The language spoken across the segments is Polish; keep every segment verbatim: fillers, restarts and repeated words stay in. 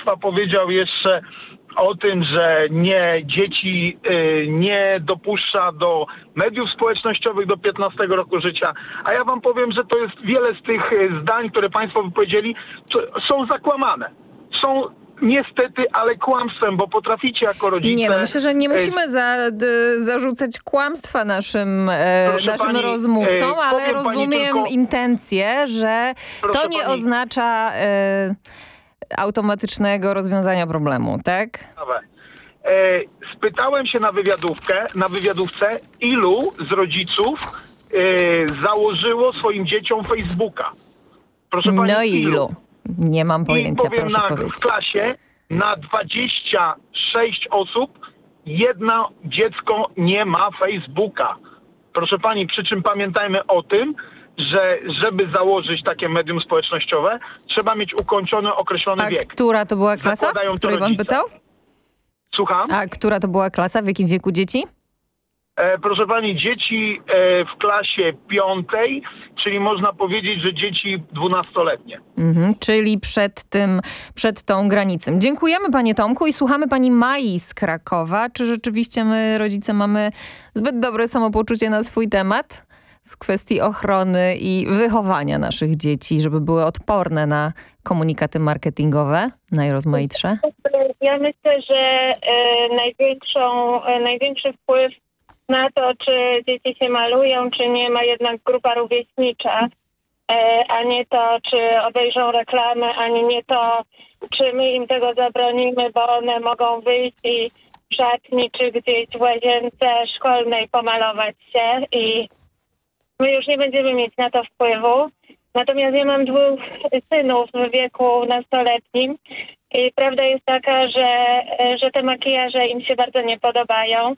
państwa powiedział jeszcze o tym, że nie dzieci y, nie dopuszcza do mediów społecznościowych do piętnastego roku życia. A ja wam powiem, że to jest wiele z tych y, zdań, które państwo wypowiedzieli, to są zakłamane. Są niestety, ale kłamstwem, bo potraficie jako rodzice... Nie, no myślę, że nie musimy za, d, zarzucać kłamstwa naszym, e, naszym pani, rozmówcom, e, ale rozumiem tylko, intencję, że to nie pani, oznacza e, automatycznego rozwiązania problemu, tak? E, spytałem się na wywiadówkę, na wywiadówce, ilu z rodziców e, założyło swoim dzieciom Facebooka. Proszę pani, no i ilu? ilu? Nie mam pojęcia, I powiem, proszę na, powiedzieć. w klasie na dwadzieścia sześć osób jedno dziecko nie ma Facebooka. Proszę pani, przy czym pamiętajmy o tym, że żeby założyć takie medium społecznościowe, trzeba mieć ukończony określony A wiek. która to była klasa, Zakładają w której to pan rodzice. pytał? Słucham? A która to była klasa, w jakim wieku dzieci? E, proszę pani, dzieci e, w klasie piątej, czyli można powiedzieć, że dzieci dwunastoletnie. Mhm, czyli przed tym, przed tą granicą. Dziękujemy panie Tomku i słuchamy pani Mai z Krakowa. Czy rzeczywiście my, rodzice, mamy zbyt dobre samopoczucie na swój temat w kwestii ochrony i wychowania naszych dzieci, żeby były odporne na komunikaty marketingowe, najrozmaitsze? Ja myślę, że e, największą, e, największy wpływ na to, czy dzieci się malują, czy nie, ma jednak grupa rówieśnicza, e, a nie to, czy obejrzą reklamy, ani nie to, czy my im tego zabronimy, bo one mogą wyjść i w szatni, czy gdzieś w łazience szkolnej pomalować się i my już nie będziemy mieć na to wpływu. Natomiast ja mam dwóch synów w wieku nastoletnim i prawda jest taka, że, że te makijaże im się bardzo nie podobają.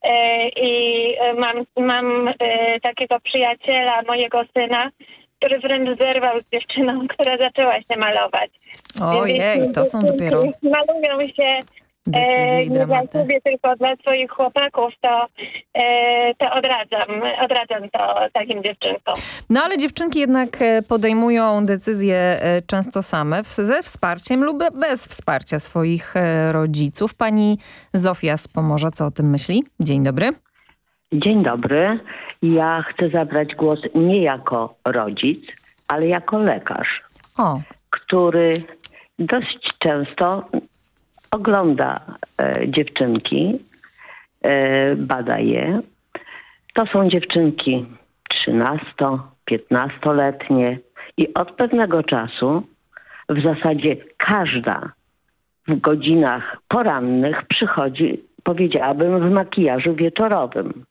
I mam, mam takiego przyjaciela mojego syna, który wręcz zerwał z dziewczyną, która zaczęła się malować. Ojej, to są dopiero malują się decyzje i nie dla dramaty. siebie, tylko dla swoich chłopaków, to, to odradzam, odradzam to takim dziewczynkom. No ale dziewczynki jednak podejmują decyzje często same, ze wsparciem lub bez wsparcia swoich rodziców. Pani Zofia z Pomorza, co o tym myśli? Dzień dobry. Dzień dobry. Ja chcę zabrać głos nie jako rodzic, ale jako lekarz, O. który dość często ogląda e, dziewczynki, e, bada je. To są dziewczynki trzynasto-piętnastoletnie i od pewnego czasu w zasadzie każda w godzinach porannych przychodzi, powiedziałabym, w makijażu wieczorowym.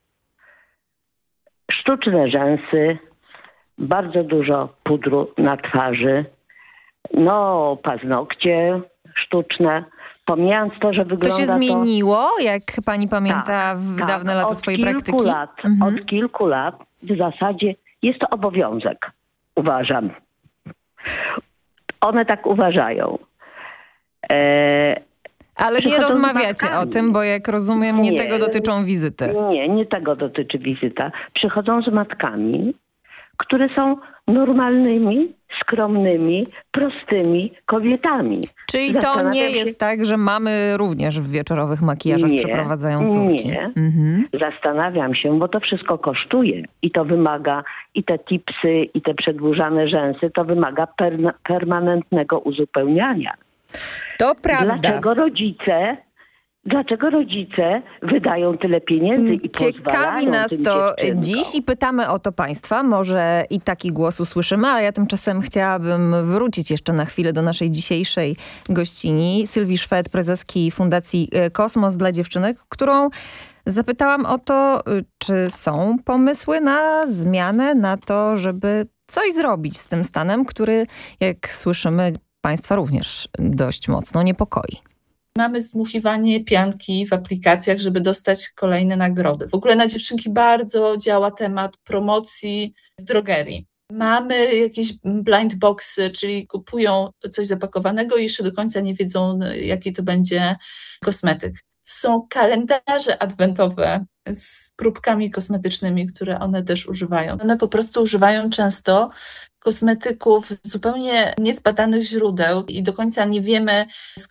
Sztuczne rzęsy, bardzo dużo pudru na twarzy, no paznokcie sztuczne. Pomijając to, że wygląda To się zmieniło, jak pani pamięta tak, w tak. dawne lata Od swojej kilku praktyki? Lat, Mhm. Od kilku lat w zasadzie jest to obowiązek, uważam. One tak uważają. E, Ale nie przychodzą z rozmawiacie matkami. o tym, bo jak rozumiem, nie, Nie. tego dotyczą wizyty. Nie, nie tego dotyczy wizyta. Przychodzą z matkami, które są normalnymi, skromnymi, prostymi kobietami. Czyli to Zastanawiam nie się- jest tak, że mamy również w wieczorowych makijażach Nie, przeprowadzają córki? nie. Mhm. Zastanawiam się, bo to wszystko kosztuje i to wymaga, i te tipsy, i te przedłużane rzęsy, to wymaga per- permanentnego uzupełniania. To prawda. Dlaczego rodzice, dlaczego rodzice wydają tyle pieniędzy i Ciekawi pozwalają nas tym to dziewczynkom? dziś i pytamy o to państwa. Może i taki głos usłyszymy, a ja tymczasem chciałabym wrócić jeszcze na chwilę do naszej dzisiejszej gościni, Sylwii Szwed, prezeski Fundacji Kosmos dla Dziewczynek, którą zapytałam o to, czy są pomysły na zmianę, na to, żeby coś zrobić z tym stanem, który, jak słyszymy, państwa również dość mocno niepokoi. Mamy zmuchiwanie pianki w aplikacjach, żeby dostać kolejne nagrody. W ogóle na dziewczynki bardzo działa temat promocji w drogerii. Mamy jakieś blind boxy, czyli kupują coś zapakowanego i jeszcze do końca nie wiedzą, jaki to będzie kosmetyk. Są kalendarze adwentowe z próbkami kosmetycznymi, które one też używają. One po prostu używają często kosmetyków zupełnie niezbadanych źródeł i do końca nie wiemy,